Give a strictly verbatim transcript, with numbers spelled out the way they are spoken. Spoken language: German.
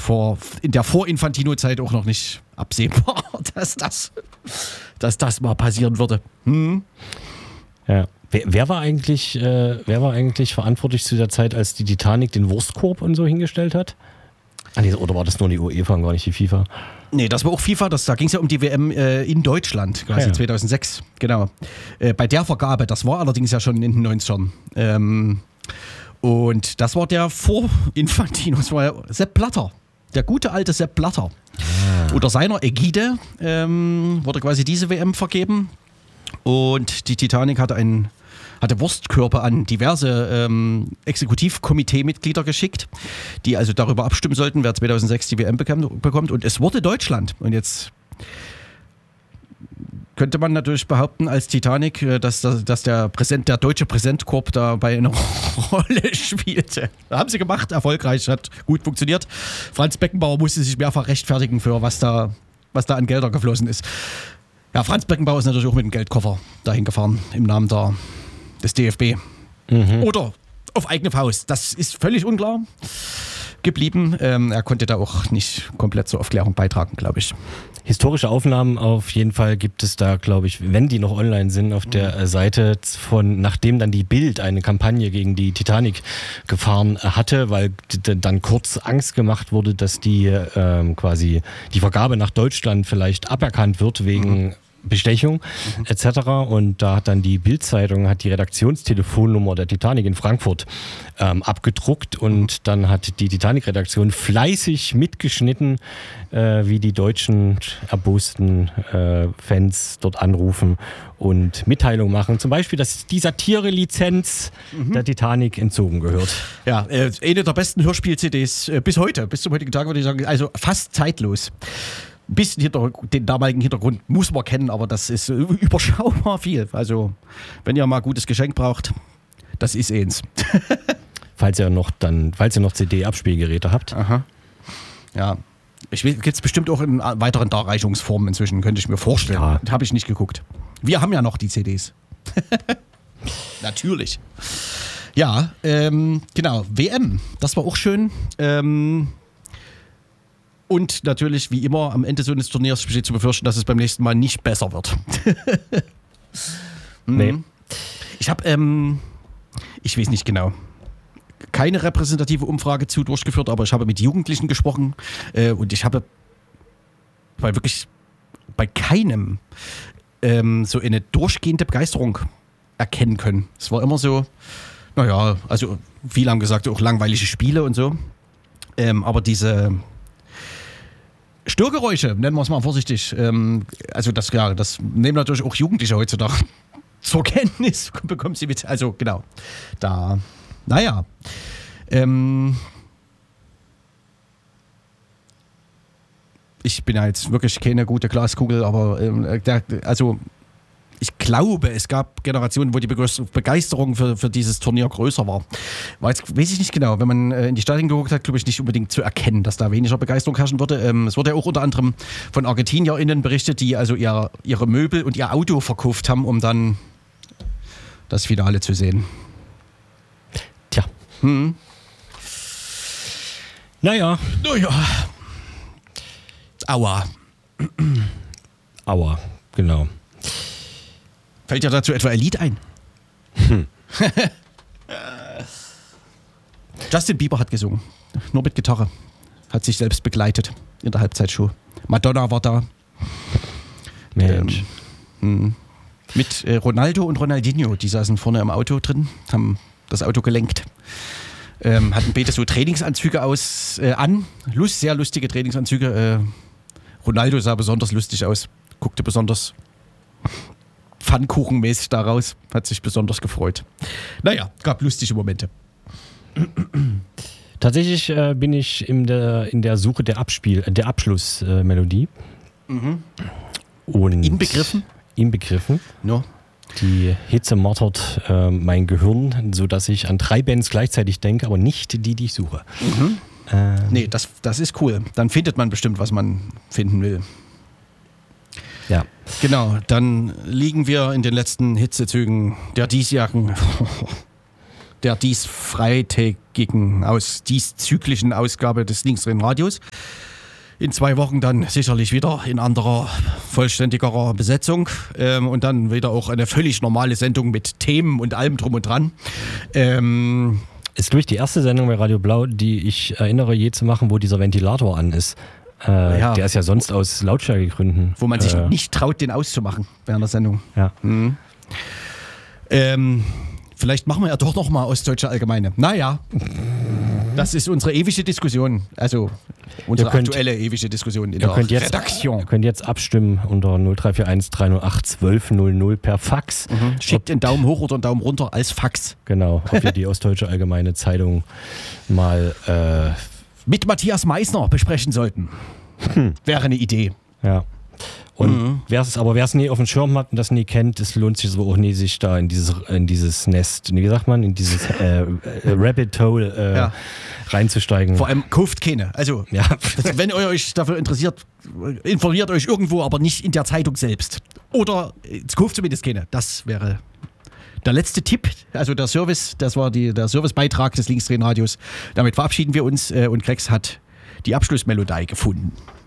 vor, in der Vor-Infantino-Zeit auch noch nicht absehbar, dass das, dass das mal passieren würde. Hm? Ja. Wer, wer, war eigentlich, äh, wer war eigentlich verantwortlich zu der Zeit, als die Titanic den Wurstkorb und so hingestellt hat? Ah, nee, oder war das nur die UEFA und gar nicht die FIFA? Nee, das war auch FIFA, das, da ging es ja um die W M äh, in Deutschland, quasi ah, ja. zweitausendsechs, genau. Äh, bei der Vergabe, das war allerdings ja schon in den neunzigern. Ähm, und das war der Vor-Infantino, das war ja Sepp Blatter, der gute alte Sepp Blatter. Ah. Unter seiner Ägide ähm, wurde quasi diese W M vergeben und die Titanic hatte einen hatte Wurstkörper an diverse ähm, Exekutivkomitee-Mitglieder geschickt, die also darüber abstimmen sollten, wer zweitausendsechs die W M bekam, bekommt. Und es wurde Deutschland. Und jetzt könnte man natürlich behaupten, als Titanic, dass, dass, dass der, Präsent, der deutsche Präsentkorb dabei eine Rolle spielte. Haben sie gemacht, erfolgreich, hat gut funktioniert. Franz Beckenbauer musste sich mehrfach rechtfertigen für was da, was da an Gelder geflossen ist. Ja, Franz Beckenbauer ist natürlich auch mit dem Geldkoffer dahin gefahren, im Namen der des D F B. Mhm. Oder auf eigene Faust. Das ist völlig unklar geblieben. Ähm, er konnte da auch nicht komplett zur Aufklärung beitragen, glaube ich. Historische Aufnahmen auf jeden Fall gibt es da, glaube ich, wenn die noch online sind, auf der mhm. Seite von, nachdem dann die Bild eine Kampagne gegen die Titanic gefahren hatte, weil d- dann kurz Angst gemacht wurde, dass die ähm, quasi die Vergabe nach Deutschland vielleicht aberkannt wird wegen mhm. Bestechung mhm. et cetera. Und da hat dann die Bild-Zeitung hat die Redaktionstelefonnummer der Titanic in Frankfurt ähm, abgedruckt und mhm. dann hat die Titanic-Redaktion fleißig mitgeschnitten, äh, wie die deutschen erbosten äh, Fans dort anrufen und Mitteilungen machen. Zum Beispiel, dass die Satire-Lizenz mhm. der Titanic entzogen gehört. Ja, äh, eine der besten Hörspiel-C Ds äh, bis heute, bis zum heutigen Tag würde ich sagen, also fast zeitlos. Ein bisschen Hintergrund, den damaligen Hintergrund muss man kennen, aber das ist überschaubar viel. Also, wenn ihr mal ein gutes Geschenk braucht, das ist eins. falls ihr noch dann, falls ihr noch C D-Abspielgeräte habt. Aha. Ja. Gibt es bestimmt auch in weiteren Darreichungsformen inzwischen, könnte ich mir vorstellen. Ja. Habe ich nicht geguckt. Wir haben ja noch die C Ds. Natürlich. Ja, ähm, genau. W M, das war auch schön. Ähm, Und natürlich, wie immer, am Ende so eines Turniers besteht zu befürchten, dass es beim nächsten Mal nicht besser wird. Nee. Ich habe, ähm, ich weiß nicht genau, keine repräsentative Umfrage zu durchgeführt, aber ich habe mit Jugendlichen gesprochen äh, und ich habe bei wirklich bei keinem ähm, so eine durchgehende Begeisterung erkennen können. Es war immer so, naja, also viele haben gesagt, auch langweilige Spiele und so. Ähm, aber diese Störgeräusche, nennen wir es mal vorsichtig, ähm, also das, ja, das nehmen natürlich auch Jugendliche heutzutage zur Kenntnis, bekommen sie mit, also genau, da, naja, ähm, ich bin ja jetzt wirklich keine gute Glaskugel, aber ähm, der, also ich glaube, es gab Generationen, wo die Begeisterung für, für dieses Turnier größer war. war jetzt, weiß ich nicht genau. Wenn man in die Stadien geguckt hat, glaube ich nicht unbedingt zu erkennen, dass da weniger Begeisterung herrschen würde. Ähm, es wurde ja auch unter anderem von ArgentinierInnen berichtet, die also ihr, ihre Möbel und ihr Auto verkauft haben, um dann das Finale zu sehen. Tja. Hm. Naja. Naja. Aua. Aua, genau. Fällt dir dazu etwa ein Lied ein? Hm. Justin Bieber hat gesungen. Nur mit Gitarre. Hat sich selbst begleitet in der Halbzeitshow. Madonna war da. Mensch. Ähm, mit äh, Ronaldo und Ronaldinho. Die saßen vorne im Auto drin, haben das Auto gelenkt. Ähm, hatten beide so Trainingsanzüge aus, äh, an. Lust, sehr lustige Trainingsanzüge. Äh, Ronaldo sah besonders lustig aus. Guckte besonders Pfannkuchenmäßig daraus, hat sich besonders gefreut. Naja, gab lustige Momente. Tatsächlich äh, bin ich in der, in der Suche der, Abspiel, der Abschlussmelodie. Äh, mhm. Und Inbegriffen? Inbegriffen. No. Die Hitze martert äh, mein Gehirn, sodass ich an drei Bands gleichzeitig denke, aber nicht die, die ich suche. Mhm. Ähm. Nee, das, das ist cool. Dann findet man bestimmt, was man finden will. Ja. Genau, dann liegen wir in den letzten Hitzezügen der diesjährigen der dies freitägigen, aus dieszyklischen Ausgabe des Linksrhein-Radios. In zwei Wochen dann sicherlich wieder in anderer, vollständigerer Besetzung ähm, und dann wieder auch eine völlig normale Sendung mit Themen und allem drum und dran. Ähm, ist durch die erste Sendung bei Radio Blau, die ich erinnere je zu machen, wo dieser Ventilator an ist. Äh, ja. Der ist ja sonst aus Lautstärkegründen. Wo man sich äh, nicht traut, den auszumachen während der Sendung. Ja. Mhm. Ähm, vielleicht machen wir ja doch nochmal Ostdeutsche Allgemeine. Naja, das ist unsere ewige Diskussion. Also unsere könnt, aktuelle ewige Diskussion in der könnt jetzt, Redaktion. Ihr könnt jetzt abstimmen unter null drei vier eins drei null acht zwölf null null per Fax. Mhm. Schickt einen Daumen hoch oder einen Daumen runter als Fax. Genau, ob ihr die Ostdeutsche Allgemeine Zeitung mal äh, mit Matthias Meissner besprechen sollten. Hm. Wäre eine Idee. Ja. Und mhm. wer es aber wer es nie auf dem Schirm hat und das nie kennt, es lohnt sich so auch nie, sich da in dieses in dieses Nest, wie sagt man, in dieses äh, äh, Rabbit Hole äh, ja. reinzusteigen. Vor allem kauft keine. Also ja. wenn ihr euch dafür interessiert, informiert euch irgendwo, aber nicht in der Zeitung selbst. Oder kauft zumindest keine. Das wäre der letzte Tipp. Also der Service, das war die, der Servicebeitrag des Linksrhein-Radios. Damit verabschieden wir uns äh, und Grex hat die Abschlussmelodie gefunden.